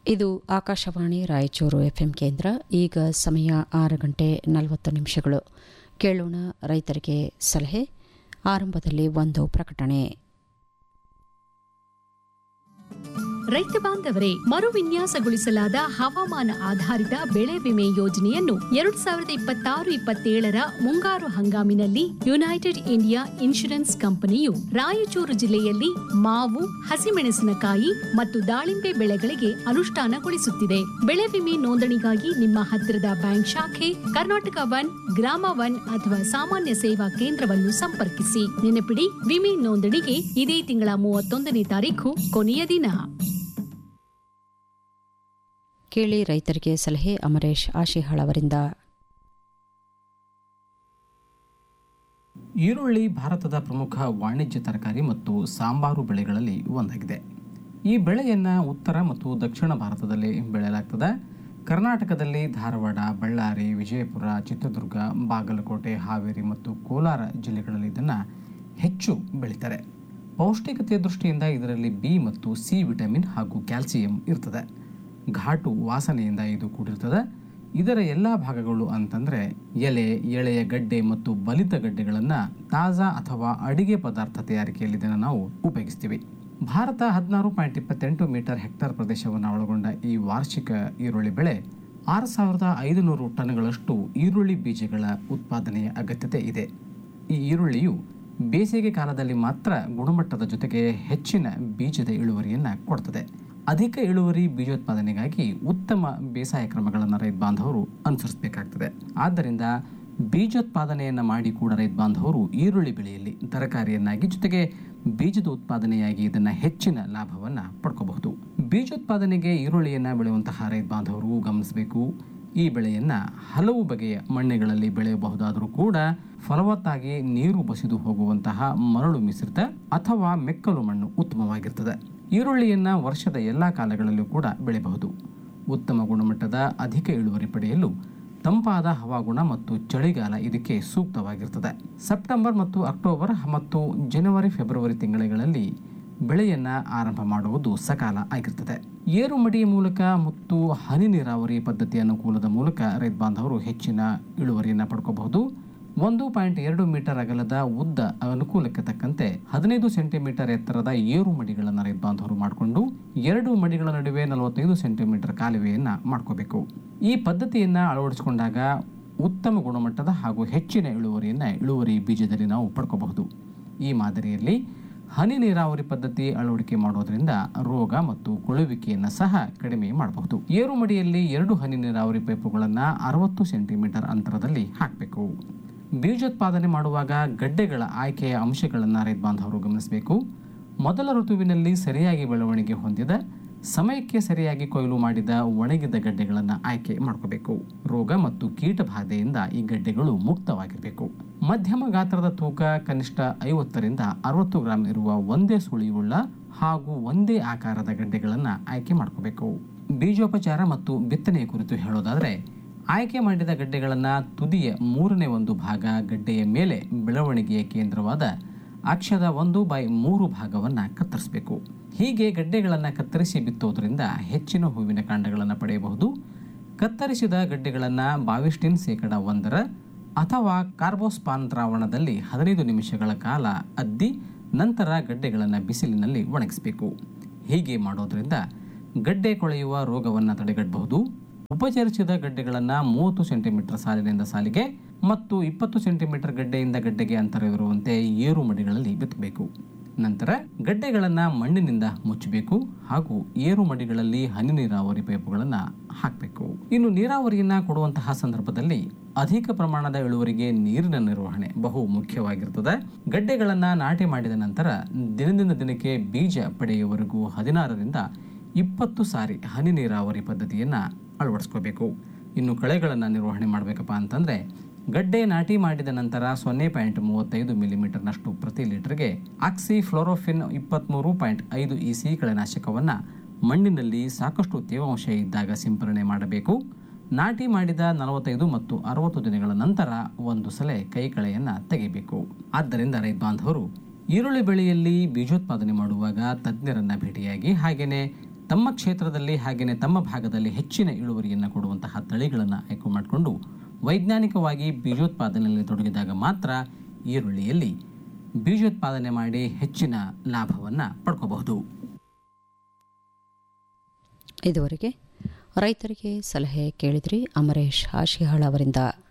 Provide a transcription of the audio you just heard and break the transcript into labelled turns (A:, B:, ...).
A: ಇದು ಆಕಾಶವಾಣಿ ರಾಯಚೂರು ಎಫ್ಎಂ ಕೇಂದ್ರ. ಈಗ ಸಮಯ 6:40. ಕೇಳೋಣ ರೈತರಿಗೆ ಸಲಹೆ. ಆರಂಭದಲ್ಲಿ ಒಂದು ಪ್ರಕಟಣೆ.
B: ರೈತ ಬಾಂಧವರೇ, ಮರುವಿನ್ಯಾಸಗೊಳಿಸಲಾದ ಹವಾಮಾನ ಆಧಾರಿತ ಬೆಳೆ ವಿಮೆ ಯೋಜನೆಯನ್ನು 2026-27ರ ಮುಂಗಾರು ಹಂಗಾಮಿನಲ್ಲಿ ಯುನೈಟೆಡ್ ಇಂಡಿಯಾ ಇನ್ಶೂರೆನ್ಸ್ ಕಂಪನಿಯು ರಾಯಚೂರು ಜಿಲ್ಲೆಯಲ್ಲಿ ಮಾವು, ಹಸಿಮೆಣಸಿನಕಾಯಿ ಮತ್ತು ದಾಳಿಂಬೆ ಬೆಳೆಗಳಿಗೆ ಅನುಷ್ಠಾನಗೊಳಿಸುತ್ತಿದೆ. ಬೆಳೆ ವಿಮೆ ನೋಂದಣಿಗಾಗಿ ನಿಮ್ಮ ಹತ್ತಿರದ ಬ್ಯಾಂಕ್ ಶಾಖೆ, ಕರ್ನಾಟಕ ಒನ್, ಗ್ರಾಮ ಒನ್ ಅಥವಾ ಸಾಮಾನ್ಯ ಸೇವಾ ಕೇಂದ್ರವನ್ನು ಸಂಪರ್ಕಿಸಿ. ನೆನಪಿಡಿ, ವಿಮೆ ನೋಂದಣಿಗೆ ಇದೇ ತಿಂಗಳ 31ನೇ ತಾರೀಖು ಕೊನೆಯ ದಿನ.
A: ಕೇಳಿ ರೈತರಿಗೆ ಸಲಹೆ. ಅಮರೇಶ್ ಆಶಿಹಾಳ್ ಅವರಿಂದ.
C: ಈರುಳ್ಳಿ ಭಾರತದ ಪ್ರಮುಖ ವಾಣಿಜ್ಯ ತರಕಾರಿ ಮತ್ತು ಸಾಂಬಾರು ಬೆಳೆಗಳಲ್ಲಿ ಒಂದಾಗಿದೆ. ಈ ಬೆಳೆಯನ್ನು ಉತ್ತರ ಮತ್ತು ದಕ್ಷಿಣ ಭಾರತದಲ್ಲಿ ಬೆಳೆಯಲಾಗ್ತದೆ. ಕರ್ನಾಟಕದಲ್ಲಿ ಧಾರವಾಡ, ಬಳ್ಳಾರಿ, ವಿಜಯಪುರ, ಚಿತ್ರದುರ್ಗ, ಬಾಗಲಕೋಟೆ, ಹಾವೇರಿ ಮತ್ತು ಕೋಲಾರ ಜಿಲ್ಲೆಗಳಲ್ಲಿ ಇದನ್ನು ಹೆಚ್ಚು ಬೆಳೀತಾರೆ. ಪೌಷ್ಟಿಕತೆಯ ದೃಷ್ಟಿಯಿಂದ ಇದರಲ್ಲಿ ಬಿ ಮತ್ತು ಸಿ ವಿಟಮಿನ್ ಹಾಗೂ ಕ್ಯಾಲ್ಸಿಯಂ ಇರ್ತದೆ. ಘಾಟು ವಾಸನೆಯಿಂದ ಇದು ಕೂಡಿರ್ತದೆ. ಇದರ ಎಲ್ಲ ಭಾಗಗಳು ಅಂತಂದರೆ ಎಲೆ, ಎಳೆಯ ಗಡ್ಡೆ ಮತ್ತು ಬಲಿತ ಗಡ್ಡೆಗಳನ್ನು ತಾಜಾ ಅಥವಾ ಅಡಿಗೆ ಪದಾರ್ಥ ತಯಾರಿಕೆಯಲ್ಲಿ ಇದನ್ನು ನಾವು ಉಪಯೋಗಿಸ್ತೀವಿ. ಭಾರತ 16.28 ಮೀಟರ್ ಹೆಕ್ಟೇರ್ ಪ್ರದೇಶವನ್ನು ಒಳಗೊಂಡ ಈ ವಾರ್ಷಿಕ ಈರುಳ್ಳಿ ಬೆಳೆ 6500 ಟನ್ಗಳಷ್ಟು ಈರುಳ್ಳಿ ಬೀಜಗಳ ಉತ್ಪಾದನೆಯ ಅಗತ್ಯತೆ ಇದೆ. ಈ ಈರುಳ್ಳಿಯು ಬೇಸಿಗೆ ಕಾಲದಲ್ಲಿ ಮಾತ್ರ ಗುಣಮಟ್ಟದ ಜೊತೆಗೆ ಹೆಚ್ಚಿನ ಬೀಜದ ಇಳುವರಿಯನ್ನು ಕೊಡ್ತದೆ. ಅಧಿಕ ಇಳುವರಿ ಬೀಜೋತ್ಪಾದನೆಗಾಗಿ ಉತ್ತಮ ಬೇಸಾಯ ಕ್ರಮಗಳನ್ನು ರೈತ ಬಾಂಧವರು ಅನುಸರಿಸಬೇಕಾಗ್ತದೆ. ಆದ್ದರಿಂದ ಬೀಜೋತ್ಪಾದನೆಯನ್ನು ಮಾಡಿ ಕೂಡ ರೈತ ಬಾಂಧವರು ಈರುಳ್ಳಿ ಬೆಳೆಯಲ್ಲಿ ತರಕಾರಿಯನ್ನಾಗಿ ಜೊತೆಗೆ ಬೀಜದ ಉತ್ಪಾದನೆಯಾಗಿ ಇದನ್ನು ಹೆಚ್ಚಿನ ಲಾಭವನ್ನು ಪಡ್ಕೋಬಹುದು. ಬೀಜೋತ್ಪಾದನೆಗೆ ಈರುಳ್ಳಿಯನ್ನು ಬೆಳೆಯುವಂತಹ ರೈತ ಬಾಂಧವರು ಗಮನಿಸಬೇಕು. ಈ ಬೆಳೆಯನ್ನು ಹಲವು ಬಗೆಯ ಮಣ್ಣುಗಳಲ್ಲಿ ಬೆಳೆಯಬಹುದಾದರೂ ಕೂಡ ಫಲವತ್ತಾಗಿ ನೀರು ಬಸಿದು ಹೋಗುವಂತಹ ಮರಳು ಮಿಶ್ರಿತ ಅಥವಾ ಮೆಕ್ಕಲು ಮಣ್ಣು ಉತ್ತಮವಾಗಿರ್ತದೆ. ಈರುಳ್ಳಿಯನ್ನು ವರ್ಷದ ಎಲ್ಲ ಕಾಲಗಳಲ್ಲೂ ಕೂಡ ಬೆಳೆಯಬಹುದು. ಉತ್ತಮ ಗುಣಮಟ್ಟದ ಅಧಿಕ ಇಳುವರಿ ಪಡೆಯಲು ತಂಪಾದ ಹವಾಗುಣ ಮತ್ತು ಚಳಿಗಾಲ ಇದಕ್ಕೆ ಸೂಕ್ತವಾಗಿರ್ತದೆ. ಸೆಪ್ಟೆಂಬರ್ ಮತ್ತು ಅಕ್ಟೋಬರ್ ಮತ್ತು ಜನವರಿ, ಫೆಬ್ರವರಿ ತಿಂಗಳುಗಳಲ್ಲಿ ಬೆಳೆಯನ್ನು ಆರಂಭ ಮಾಡುವುದು ಸಕಾಲ ಆಗಿರ್ತದೆ. ಏರು ಮಡಿಯ ಮೂಲಕ ಮತ್ತು ಹನಿ ನೀರಾವರಿ ಪದ್ಧತಿ ಅನುಕೂಲದ ಮೂಲಕ ರೈತ ಬಾಂಧವರು ಹೆಚ್ಚಿನ ಇಳುವರಿಯನ್ನು ಪಡ್ಕೋಬಹುದು. 1.2 ಮೀಟರ್ ಅಗಲದ ಉದ್ದ ಅನುಕೂಲಕ್ಕೆ ತಕ್ಕಂತೆ 15 ಸೆಂಟಿಮೀಟರ್ ಎತ್ತರದ ಏರು ಮಡಿಗಳನ್ನು ರೈತ ಬಾಂಧವರು ಮಾಡಿಕೊಂಡು 2 ಮಡಿಗಳ ನಡುವೆ 45 ಸೆಂಟಿಮೀಟರ್ ಕಾಲುವೆಯನ್ನು ಮಾಡ್ಕೋಬೇಕು. ಈ ಪದ್ಧತಿಯನ್ನು ಅಳವಡಿಸಿಕೊಂಡಾಗ ಉತ್ತಮ ಗುಣಮಟ್ಟದ ಹಾಗೂ ಹೆಚ್ಚಿನ ಇಳುವರಿ ಬೀಜದಲ್ಲಿ ನಾವು ಪಡ್ಕೋಬಹುದು. ಈ ಮಾದರಿಯಲ್ಲಿ ಹನಿ ನೀರಾವರಿ ಪದ್ಧತಿ ಅಳವಡಿಕೆ ಮಾಡೋದ್ರಿಂದ ರೋಗ ಮತ್ತು ಕೊಳುವಿಕೆಯನ್ನು ಸಹ ಕಡಿಮೆ ಮಾಡಬಹುದು. ಏರು ಮಡಿಯಲ್ಲಿ 2 ಹನಿ ನೀರಾವರಿ ಪೈಪುಗಳನ್ನು 60 ಸೆಂಟಿಮೀಟರ್ ಅಂತರದಲ್ಲಿ ಹಾಕಬೇಕು. ಬೀಜೋತ್ಪಾದನೆ ಮಾಡುವಾಗ ಗಡ್ಡೆಗಳ ಆಯ್ಕೆಯ ಅಂಶಗಳನ್ನು ರೈತ ಬಾಂಧವರು ಗಮನಿಸಬೇಕು. ಮೊದಲ ಋತುವಿನಲ್ಲಿ ಸರಿಯಾಗಿ ಬೆಳವಣಿಗೆ ಹೊಂದಿದ, ಸಮಯಕ್ಕೆ ಸರಿಯಾಗಿ ಕೊಯ್ಲು ಮಾಡಿದ ಒಣಗಿದ ಗಡ್ಡೆಗಳನ್ನು ಆಯ್ಕೆ ಮಾಡ್ಕೋಬೇಕು. ರೋಗ ಮತ್ತು ಕೀಟ ಬಾಧೆಯಿಂದ ಈ ಗಡ್ಡೆಗಳು ಮುಕ್ತವಾಗಿರಬೇಕು. ಮಧ್ಯಮ ಗಾತ್ರದ ತೂಕ ಕನಿಷ್ಠ 50ರಿಂದ 60 ಗ್ರಾಂ ಇರುವ ಒಂದೇ ಸುಳಿಯುಳ್ಳ ಹಾಗೂ ಒಂದೇ ಆಕಾರದ ಗಡ್ಡೆಗಳನ್ನು ಆಯ್ಕೆ ಮಾಡ್ಕೋಬೇಕು. ಬೀಜೋಪಚಾರ ಮತ್ತು ಬಿತ್ತನೆಯ ಕುರಿತು ಹೇಳೋದಾದರೆ, ಆಯ್ಕೆ ಮಾಡಿದ ಗಡ್ಡೆಗಳನ್ನು ತುದಿಯ 1/3 ಭಾಗ ಗಡ್ಡೆಯ ಮೇಲೆ ಬೆಳವಣಿಗೆಯ ಕೇಂದ್ರವಾದ ಅಕ್ಷದ 1/3 ಭಾಗವನ್ನು ಕತ್ತರಿಸಬೇಕು. ಹೀಗೆ ಗಡ್ಡೆಗಳನ್ನು ಕತ್ತರಿಸಿ ಬಿತ್ತೋದ್ರಿಂದ ಹೆಚ್ಚಿನ ಹೂವಿನ ಕಾಂಡಗಳನ್ನು ಪಡೆಯಬಹುದು. ಕತ್ತರಿಸಿದ ಗಡ್ಡೆಗಳನ್ನು ಬಾವಿಸ್ಟಿನ್ ಶೇಕಡ 1 ಅಥವಾ ಕಾರ್ಬೋಸ್ಪಾನ್ ದ್ರಾವಣದಲ್ಲಿ 15 ನಿಮಿಷಗಳ ಕಾಲ ಅದ್ದಿ ನಂತರ ಗಡ್ಡೆಗಳನ್ನು ಬಿಸಿಲಿನಲ್ಲಿ ಒಣಗಿಸಬೇಕು. ಹೀಗೆ ಮಾಡೋದ್ರಿಂದ ಗಡ್ಡೆ ಕೊಳೆಯುವ ರೋಗವನ್ನು ತಡೆಗಟ್ಟಬಹುದು. ಉಪಚರಿಸಿದ ಗಡ್ಡೆಗಳನ್ನು 30 ಸೆಂಟಿಮೀಟರ್ ಸಾಲಿನಿಂದ ಸಾಲಿಗೆ ಮತ್ತು 20 ಸೆಂಟಿಮೀಟರ್ ಗಡ್ಡೆಯಿಂದ ಗಡ್ಡೆಗೆ ಅಂತರವಿರುವಂತೆ ಏರು ಮಡಿಗಳಲ್ಲಿ ಬಿತ್ತಬೇಕು. ನಂತರ ಗಡ್ಡೆಗಳನ್ನು ಮಣ್ಣಿನಿಂದ ಮುಚ್ಚಬೇಕು ಹಾಗೂ ಏರು ಮಡಿಗಳಲ್ಲಿ ಹನಿ ನೀರಾವರಿ ಪೈಪುಗಳನ್ನು ಹಾಕಬೇಕು. ಇನ್ನು ನೀರಾವರಿಯನ್ನು ಕೊಡುವಂತಹ ಸಂದರ್ಭದಲ್ಲಿ ಅಧಿಕ ಪ್ರಮಾಣದ ಇಳುವರಿಗೆ ನೀರಿನ ನಿರ್ವಹಣೆ ಬಹು ಮುಖ್ಯವಾಗಿರುತ್ತದೆ. ಗಡ್ಡೆಗಳನ್ನು ನಾಟಿ ಮಾಡಿದ ನಂತರ ದಿನದಿಂದ ದಿನಕ್ಕೆ ಬೀಜ ಪಡೆಯುವವರೆಗೂ 16ರಿಂದ 20 ಸಾರಿ ಹನಿ ನೀರಾವರಿ ಪದ್ಧತಿಯನ್ನು ಅಳವಡಿಸ್ಕೋಬೇಕು. ಇನ್ನು ಕಳೆಗಳನ್ನು ನಿರ್ವಹಣೆ ಮಾಡಬೇಕಪ್ಪ ಅಂತಂದರೆ, ಗಡ್ಡೆ ನಾಟಿ ಮಾಡಿದ ನಂತರ 0.35 ಮಿಲಿಮೀಟರ್ನಷ್ಟು ಪ್ರತಿ ಲೀಟರ್ಗೆ ಆಕ್ಸಿಫ್ಲೋರೋಫಿನ್ 23.5 EC ಕಳೆನಾಶಕವನ್ನು ಮಣ್ಣಿನಲ್ಲಿ ಸಾಕಷ್ಟು ತೇವಾಂಶ ಇದ್ದಾಗ ಸಿಂಪರಣೆ ಮಾಡಬೇಕು. ನಾಟಿ ಮಾಡಿದ 45 ಮತ್ತು 60 ದಿನಗಳ ನಂತರ ಒಂದು ಸಲ ಕೈ ಕಳೆಯನ್ನು ತೆಗೆಯಬೇಕು. ಆದ್ದರಿಂದ ರೈತ ಬಾಂಧವರು ಈರುಳ್ಳಿ ಬೆಳೆಯಲ್ಲಿ ಬೀಜೋತ್ಪಾದನೆ ಮಾಡುವಾಗ ತಜ್ಞರನ್ನು ಭೇಟಿಯಾಗಿ ಹಾಗೆಯೇ ತಮ್ಮ ಕ್ಷೇತ್ರದಲ್ಲಿ ಹಾಗೆಯೇ ತಮ್ಮ ಭಾಗದಲ್ಲಿ ಹೆಚ್ಚಿನ ಇಳುವರಿಯನ್ನು ಕೊಡುವಂತಹ ತಳಿಗಳನ್ನು ಆಯ್ಕೆ ಮಾಡಿಕೊಂಡು ವೈಜ್ಞಾನಿಕವಾಗಿ ಬೀಜೋತ್ಪಾದನೆಯಲ್ಲಿ ತೊಡಗಿದಾಗ ಮಾತ್ರ ಈರುಳ್ಳಿಯಲ್ಲಿ ಬೀಜೋತ್ಪಾದನೆ ಮಾಡಿ ಹೆಚ್ಚಿನ ಲಾಭವನ್ನು ಪಡ್ಕೋಬಹುದು.
A: ಇದುವರೆಗೆ ರೈತರಿಗೆ ಸಲಹೆ ಕೇಳಿದ್ರಿ. ಅಮರೇಶ್ ಆಶಿಹಾಳ್ ಅವರಿಂದ.